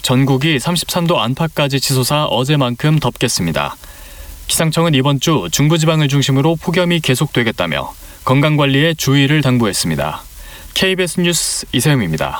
전국이 33도 안팎까지 치솟아 어제만큼 덥겠습니다. 기상청은 이번 주 중부지방을 중심으로 폭염이 계속되겠다며 건강관리에 주의를 당부했습니다. KBS 뉴스 이세영입니다.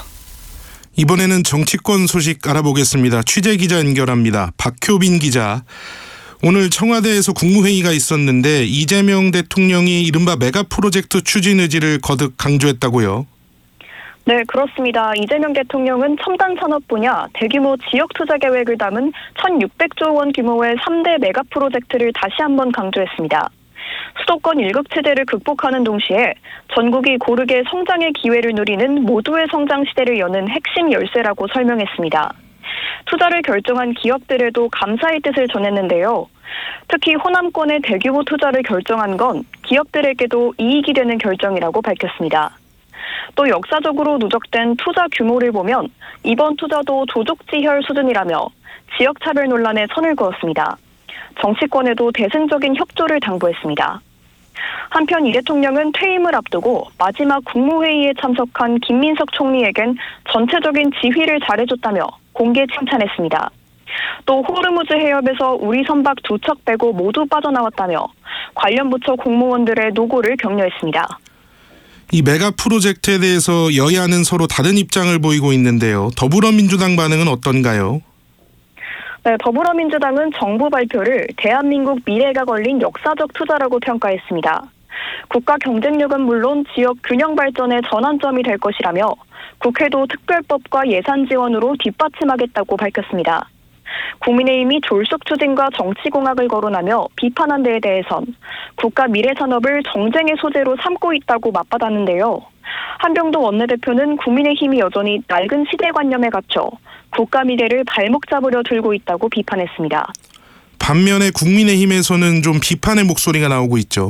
이번에는 정치권 소식 알아보겠습니다. 취재기자 연결합니다. 박효빈 기자. 오늘 청와대에서 국무회의가 있었는데 이재명 대통령이 이른바 메가프로젝트 추진 의지를 거듭 강조했다고요? 네, 그렇습니다. 이재명 대통령은 첨단 산업 분야 대규모 지역 투자 계획을 담은 1,600조 원 규모의 3대 메가프로젝트를 다시 한번 강조했습니다. 수도권 일극체제를 극복하는 동시에 전국이 고르게 성장의 기회를 누리는 모두의 성장 시대를 여는 핵심 열쇠라고 설명했습니다. 투자를 결정한 기업들에도 감사의 뜻을 전했는데요. 특히 호남권의 대규모 투자를 결정한 건 기업들에게도 이익이 되는 결정이라고 밝혔습니다. 또 역사적으로 누적된 투자 규모를 보면 이번 투자도 조족지혈 수준이라며 지역차별 논란에 선을 그었습니다. 정치권에도 대승적인 협조를 당부했습니다. 한편 이 대통령은 퇴임을 앞두고 마지막 국무회의에 참석한 김민석 총리에겐 전체적인 지휘를 잘해줬다며 공개 칭찬했습니다. 또 호르무즈 해협에서 우리 선박 2척 빼고 모두 빠져나왔다며 관련 부처 공무원들의 노고를 격려했습니다. 이 메가 프로젝트에 대해서 여야는 서로 다른 입장을 보이고 있는데요. 더불어민주당 반응은 어떤가요? 네, 더불어민주당은 정부 발표를 대한민국 미래가 걸린 역사적 투자라고 평가했습니다. 국가 경쟁력은 물론 지역 균형 발전의 전환점이 될 것이라며 국회도 특별법과 예산 지원으로 뒷받침하겠다고 밝혔습니다. 국민의힘이 졸속 추진과 정치공학을 거론하며 비판한 데에 대해선 국가 미래산업을 정쟁의 소재로 삼고 있다고 맞받았는데요. 한병도 원내대표는 국민의힘이 여전히 낡은 시대관념에 갇혀 국가 미래를 발목 잡으려 들고 있다고 비판했습니다. 반면에 국민의힘에서는 좀 비판의 목소리가 나오고 있죠.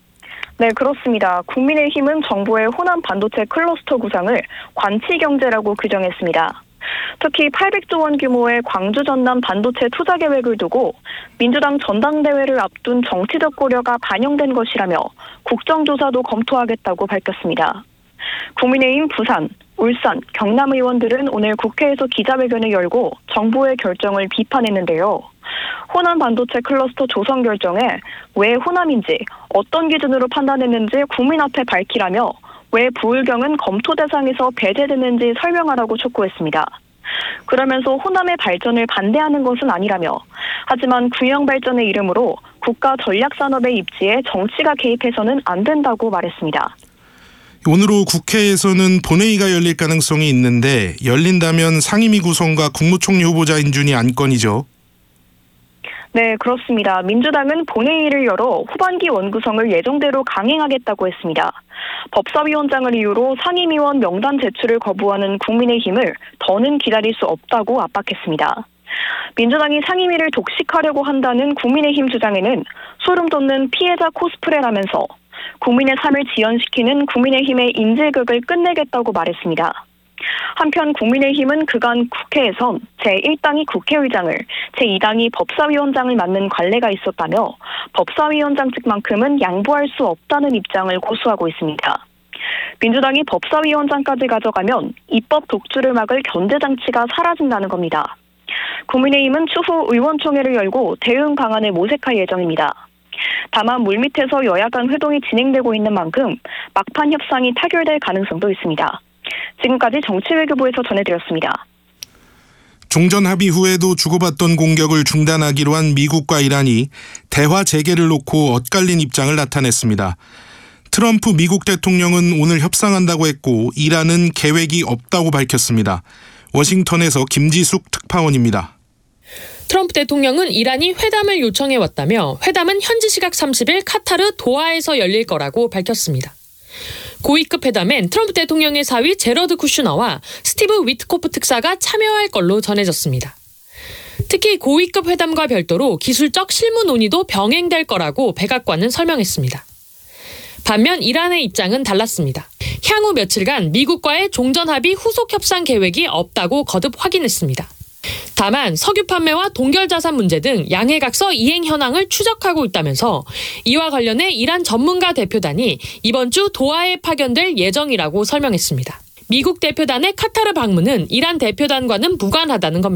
네, 그렇습니다. 국민의힘은 정부의 호남 반도체 클러스터 구상을 관치경제라고 규정했습니다. 특히 800조 원 규모의 광주 전남 반도체 투자 계획을 두고 민주당 전당대회를 앞둔 정치적 고려가 반영된 것이라며 국정조사도 검토하겠다고 밝혔습니다. 국민의힘 부산, 울산, 경남 의원들은 오늘 국회에서 기자회견을 열고 정부의 결정을 비판했는데요. 호남 반도체 클러스터 조성 결정에 왜 호남인지 어떤 기준으로 판단했는지 국민 앞에 밝히라며 왜 부울경은 검토 대상에서 배제되는지 설명하라고 촉구했습니다. 그러면서 호남의 발전을 반대하는 것은 아니라며 하지만 균형 발전의 이름으로 국가 전략산업의 입지에 정치가 개입해서는 안 된다고 말했습니다. 오늘 오후 국회에서는 본회의가 열릴 가능성이 있는데 열린다면 상임위 구성과 국무총리 후보자 인준이 안건이죠. 네, 그렇습니다. 민주당은 본회의를 열어 후반기 원구성을 예정대로 강행하겠다고 했습니다. 법사위원장을 이유로 상임위원 명단 제출을 거부하는 국민의힘을 더는 기다릴 수 없다고 압박했습니다. 민주당이 상임위를 독식하려고 한다는 국민의힘 주장에는 소름 돋는 피해자 코스프레라면서 국민의 삶을 지연시키는 국민의힘의 인질극을 끝내겠다고 말했습니다. 한편 국민의힘은 그간 국회에선 제1당이 국회의장을, 제2당이 법사위원장을 맡는 관례가 있었다며 법사위원장직만큼은 양보할 수 없다는 입장을 고수하고 있습니다. 민주당이 법사위원장까지 가져가면 입법 독주를 막을 견제장치가 사라진다는 겁니다. 국민의힘은 추후 의원총회를 열고 대응 방안을 모색할 예정입니다. 다만 물밑에서 여야 간 회동이 진행되고 있는 만큼 막판 협상이 타결될 가능성도 있습니다. 지금까지 정치외교부에서 전해드렸습니다. 종전 합의 후에도 주고받던 공격을 중단하기로 한 미국과 이란이 대화 재개를 놓고 엇갈린 입장을 나타냈습니다. 트럼프 미국 대통령은 오늘 협상한다고 했고 이란은 계획이 없다고 밝혔습니다. 워싱턴에서 김지숙 특파원입니다. 트럼프 대통령은 이란이 회담을 요청해왔다며 회담은 현지 시각 30일 카타르 도하에서 열릴 거라고 밝혔습니다. 고위급 회담엔 트럼프 대통령의 사위 제러드 쿠슈너와 스티브 위트코프 특사가 참여할 걸로 전해졌습니다. 특히 고위급 회담과 별도로 기술적 실무 논의도 병행될 거라고 백악관은 설명했습니다. 반면 이란의 입장은 달랐습니다. 향후 며칠간 미국과의 종전 합의 후속 협상 계획이 없다고 거듭 확인했습니다. 다만 석유 판매와 동결 자산 문제 등 양해각서 이행 현황을 추적하고 있다면서 이와 관련해 이란 전문가 대표단이 이번 주 도하에 파견될 예정이라고 설명했습니다. 미국 대표단의 카타르 방문은 이란 대표단과는 무관하다는 겁니다.